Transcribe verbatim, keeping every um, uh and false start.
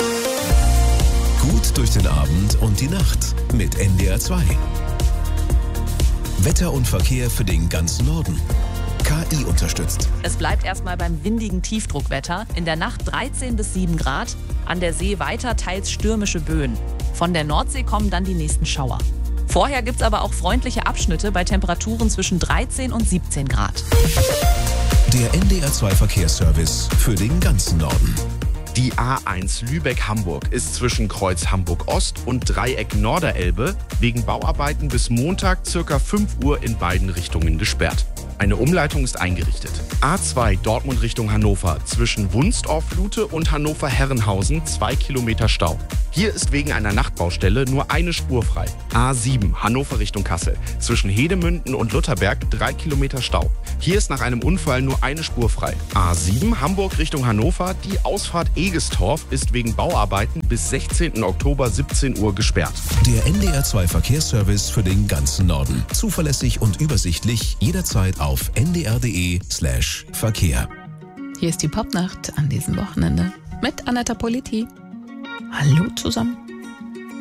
Gut durch den Abend und die Nacht mit N D R zwei. Wetter und Verkehr für den ganzen Norden. K I unterstützt. Es bleibt erstmal beim windigen Tiefdruckwetter. In der Nacht dreizehn bis sieben Grad. An der See weiter teils stürmische Böen. Von der Nordsee kommen dann die nächsten Schauer. Vorher gibt es aber auch freundliche Abschnitte bei Temperaturen zwischen dreizehn und siebzehn Grad. Der N D R zwei Verkehrsservice für den ganzen Norden. Die A eins Lübeck-Hamburg ist zwischen Kreuz Hamburg-Ost und Dreieck Norderelbe wegen Bauarbeiten bis Montag ca. fünf Uhr in beiden Richtungen gesperrt. Eine Umleitung ist eingerichtet. A zwei Dortmund Richtung Hannover zwischen Wunstorf-Lute und Hannover-Herrenhausen zwei Kilometer Stau. Hier ist wegen einer Nachtbaustelle nur eine Spur frei. A sieben Hannover Richtung Kassel zwischen Hedemünden und Lutherberg drei Kilometer Stau. Hier ist nach einem Unfall nur eine Spur frei. A sieben Hamburg Richtung Hannover, die Ausfahrt Egestorf ist wegen Bauarbeiten bis sechzehnten Oktober siebzehn Uhr gesperrt. Der N D R zwei Verkehrsservice für den ganzen Norden. Zuverlässig und übersichtlich, jederzeit auf n d r punkt d e slash Verkehr. Hier ist die Popnacht an diesem Wochenende mit Anetta Politi. Hallo zusammen.